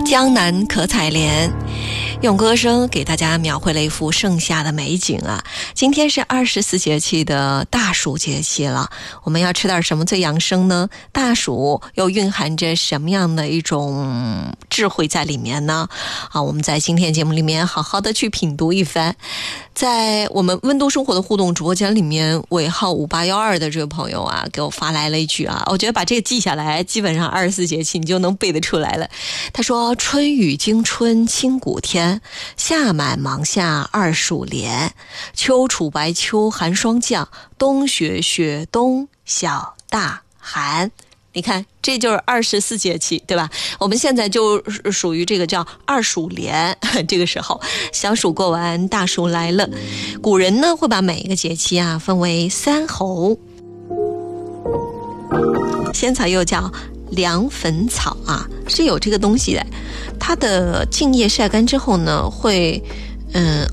江南可采莲，用歌声给大家描绘了一幅盛夏的美景啊！今天是24节气的大暑节气了，我们要吃点什么最养生呢？大暑又蕴含着什么样的一种智慧在里面呢？我们在今天节目里面好好的去品读一番。在我们温度生活的互动直播间里面，尾号5812的这位朋友啊，给我发来了一句啊，我觉得把这个记下来，基本上24节气你就能背得出来了。他说：春雨惊春清谷天，夏满芒夏二暑连，秋处白秋寒霜降，冬雪雪冬小大寒。你看，这就是24节气，对吧？我们现在就属于这个叫二暑连，这个时候小暑过完，大暑来了。古人呢会把每一个节气啊分为3候，仙草又叫凉粉草啊，是有这个东西的。它的茎叶晒干之后呢，会